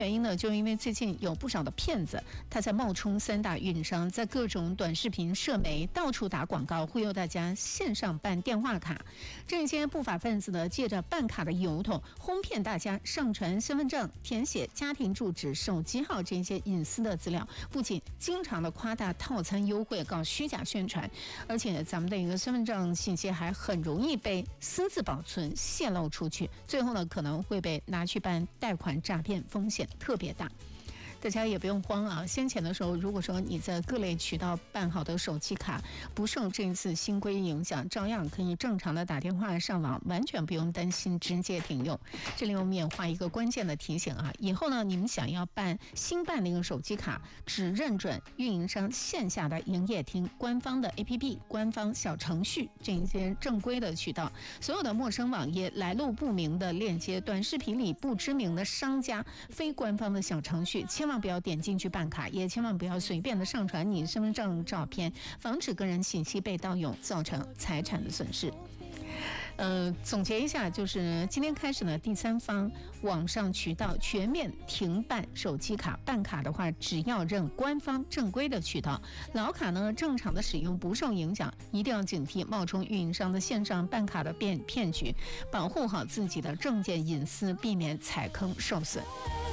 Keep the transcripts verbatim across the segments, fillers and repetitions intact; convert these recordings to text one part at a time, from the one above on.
原因呢，就因为最近有不少的骗子，他在冒充三大运营商，在各种短视频、社媒到处打广告，忽悠大家线上办电话卡。这些不法分子呢，借着办卡的由头，哄骗大家上传身份证、填写家庭住址、手机号这些隐私的资料，不仅经常的夸大套餐优惠，搞虚假宣传，而且咱们的一个身份证信息还很容易被私自保存泄露出去，最后呢可能会被拿去办贷款诈骗，风险特别大。大家也不用慌啊！先前的时候，如果说你在各类渠道办好的手机卡不受这一次新规影响，照样可以正常的打电话上网，完全不用担心直接停用。这里我们也画一个关键的提醒啊！以后呢，你们想要办新办的一个手机卡，只认准运营商线下的营业厅、官方的 A P P、官方小程序这一些正规的渠道，所有的陌生网页、来路不明的链接、短视频里不知名的商家、非官方的小程序，千万千万不要点进去办卡，也千万不要随便的上传你身份证照片，防止个人信息被盗用，造成财产的损失。呃，总结一下，就是今天开始呢，第三方网上渠道全面停办手机卡，办卡的话，只要认官方正规的渠道，老卡呢正常的使用不受影响，一定要警惕冒充运营商的线上办卡的骗骗局，保护好自己的证件隐私，避免踩坑受损。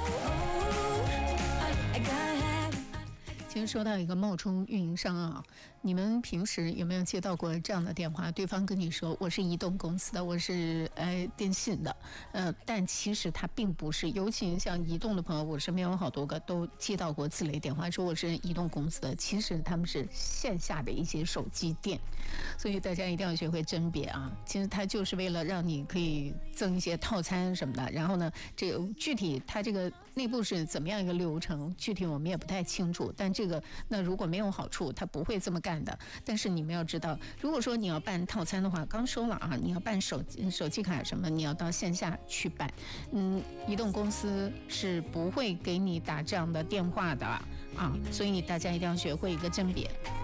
其实说到一个冒充运营商啊，你们平时有没有接到过这样的电话？对方跟你说我是移动公司的，我是呃电信的，呃，但其实他并不是。尤其像移动的朋友，我身边有好多个都接到过此类电话，说我是移动公司的，其实他们是线下的一些手机店，所以大家一定要学会甄别啊。其实他就是为了让你可以赠一些套餐什么的，然后呢，这个具体他这个内部是怎么样一个流程，具体我们也不太清楚，但这个那如果没有好处，他不会这么干的。但是你们要知道，如果说你要办套餐的话，刚说了啊，你要办手机手机卡什么，你要到线下去办。嗯，移动公司是不会给你打这样的电话的啊，所以大家一定要学会一个甄别。